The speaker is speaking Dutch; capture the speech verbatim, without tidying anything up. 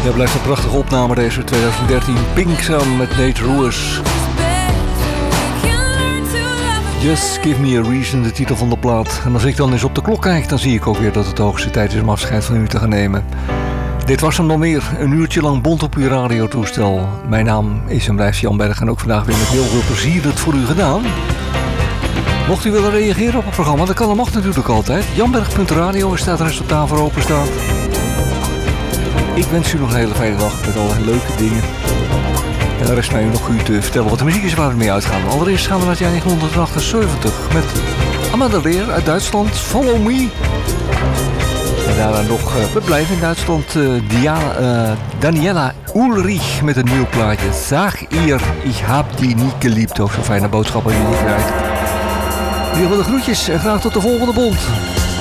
Ja, blijft een prachtige opname deze twintig dertien. Pink samen met Nate Ruess. Just Give Me A Reason, de titel van de plaat. En als ik dan eens op de klok kijk, dan zie ik ook weer dat het de hoogste tijd is om afscheid van u te gaan nemen. Dit was hem dan weer. Een uurtje lang bont op uw radiotoestel. Mijn naam is en blijft Jan Berg en ook vandaag weer met heel veel plezier het voor u gedaan. Mocht u willen reageren op het programma, dan kan dat mag natuurlijk altijd. janberg punt radio, er staat een resultaat voor openstaan. Ik wens u nog een hele fijne dag met alle leuke dingen. En er is mij nog u te vertellen wat de muziek is waar we mee uitgaan. Allereerst gaan we naar het jaar negentien achtenzeventig met Amanda Lear uit Duitsland, Follow Me. En daarna nog, uh, we blijven in Duitsland, uh, Diana, uh, Daniela Ulrich met een nieuw plaatje. Sag ihr, ich hab die niet geliebt. Ook zo'n fijne boodschap die je krijgt. In ieder geval de groetjes en graag tot de volgende bond.